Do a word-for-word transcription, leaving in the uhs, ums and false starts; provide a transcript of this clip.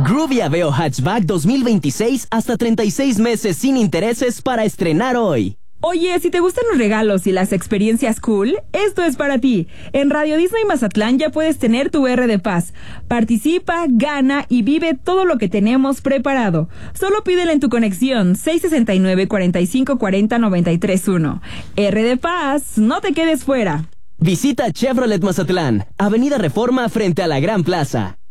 Groovy Aveo Hatchback dos mil veintiséis hasta treinta y seis meses sin intereses para estrenar hoy. Oye, si te gustan los regalos y las experiencias cool, esto es para ti. En Radio Disney Mazatlán ya puedes tener tu R de Paz. Participa, gana y vive todo lo que tenemos preparado. Solo pídele en tu conexión seis sesenta y nueve, cuarenta y cinco, cuarenta, noventa y tres uno. R de Paz, no te quedes fuera. Visita Chevrolet Mazatlán, Avenida Reforma frente a la Gran Plaza.